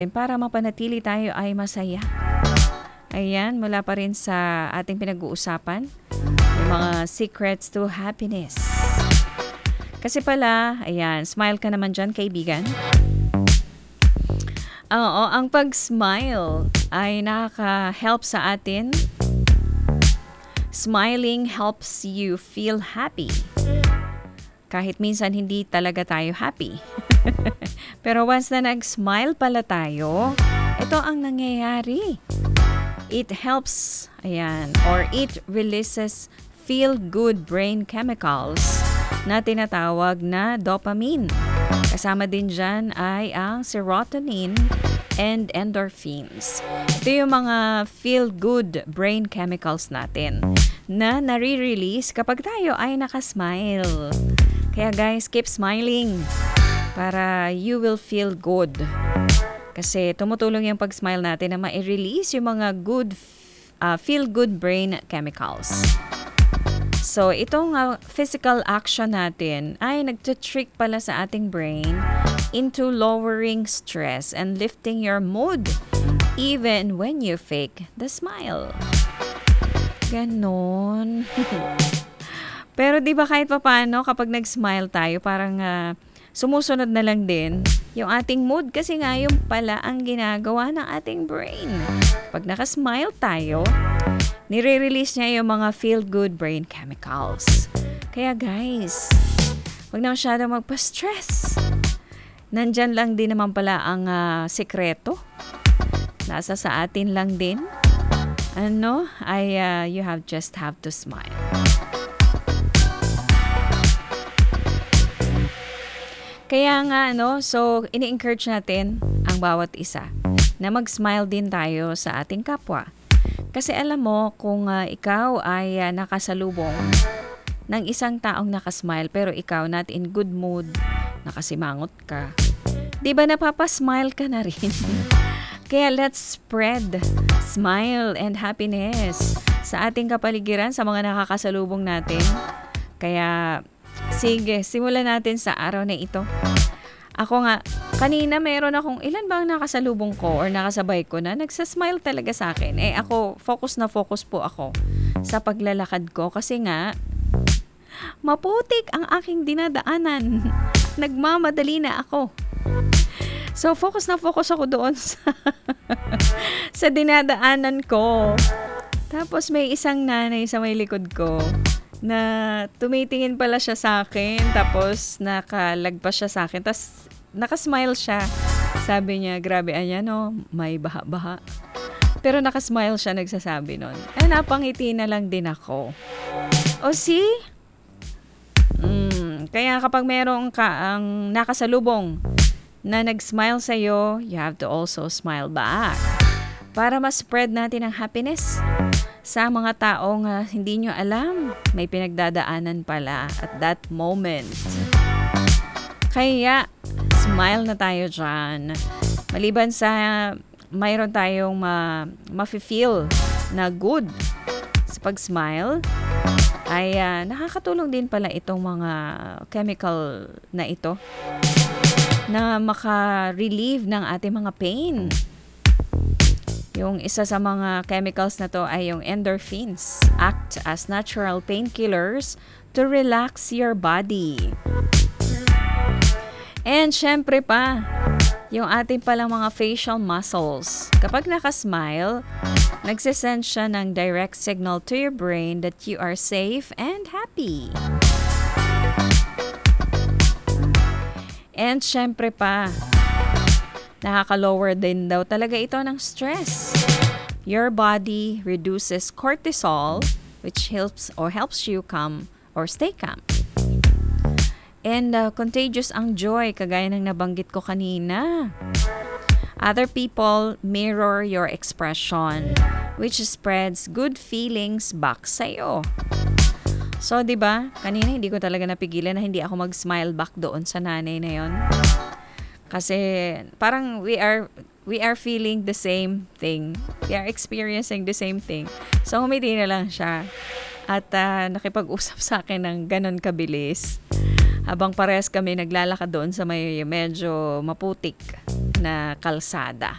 para mapanatili tayo ay masaya. Ayan, mula pa rin sa ating pinag-uusapan, yung mga secrets to happiness. Kasi pala, ayan, smile ka naman dyan, kaibigan. Oo, ang pag-smile ay nakaka-help sa atin. Smiling helps you feel happy. Kahit minsan hindi talaga tayo happy. Pero once na nag-smile pala tayo, ito ang nangyayari. It helps, or it releases feel-good brain chemicals na tinatawag na dopamine. Kasama din dyan ay ang serotonin and endorphins. Ito yung mga feel-good brain chemicals natin na nare-release kapag tayo ay nakasmile. Kaya guys, keep smiling para you will feel good. Kasi tumutulong yung pag-smile natin na ma-release yung mga good, feel-good brain chemicals. So, itong physical action natin ay nagtutrick pala sa ating brain into lowering stress and lifting your mood even when you fake the smile. Ganon. Pero di ba kahit papaano kapag nag-smile tayo, parang sumusunod na lang din yung ating mood kasi nga yung pala ang ginagawa ng ating brain. Pag nakasmile tayo, nire-release niya yung mga feel-good brain chemicals. Kaya guys, wag na masyadong magpa-stress. Nandyan lang din naman pala ang sekreto. Nasa sa atin lang din. You just have to smile. Kaya nga, so ini-encourage natin ang bawat isa na mag-smile din tayo sa ating kapwa. Kasi alam mo, kung ikaw ay nakasalubong ng isang taong nakasmile pero ikaw not in good mood, nakasimangot ka, di ba napapasmile ka na rin? Kaya let's spread smile and happiness sa ating kapaligiran, sa mga nakakasalubong natin. Kaya sige, simulan natin sa araw na ito. Ako nga, kanina meron akong ilan bang nakasalubong ko or nakasabay ko na nagsasmile talaga sa akin. Ako, focus na focus po ako sa paglalakad ko kasi nga, maputik ang aking dinadaanan. Nagmamadali na ako. So, focus na focus ako doon sa dinadaanan ko. Tapos may isang nanay sa may likod ko na tumitingin pala siya sa akin, tapos nakalagpas siya sa akin, tapos nakasmile siya. Sabi niya, grabe may baha-baha. Pero nakasmile siya, nagsasabi nun. Napangiti na lang din ako. O see? Kaya kapag merong ang nakasalubong na nag-smile sa'yo, you have to also smile back. Para ma-spread natin ang happiness sa mga taong hindi nyo alam, may pinagdadaanan pala at that moment. Kaya, smile na tayo dyan. Maliban sa mayroon tayong ma-feel na good sa pag-smile, ay nakakatulong din pala itong mga chemical na ito na maka-relieve ng ating mga pain. Yung isa sa mga chemicals na to ay yung endorphins. Act as natural painkillers to relax your body. And syempre pa, yung ating palang mga facial muscles. Kapag nakasmile, nagsisend siya ng direct signal to your brain that you are safe and happy. And syempre pa, nakaka-lower din daw talaga ito ng stress. Your body reduces cortisol, which helps you calm or stay calm. And contagious ang joy, kagaya ng nabanggit ko kanina. Other people mirror your expression, which spreads good feelings back sa'yo. So, di ba? Kanina hindi ko talaga napigilan na hindi ako mag-smile back doon sa nanay na yon. Kasi parang we are feeling the same thing. We are experiencing the same thing. So, humiti na lang siya. At nakipag-usap sa akin ng ganon kabilis. Habang parehas kami naglalakad doon sa may medyo maputik na kalsada.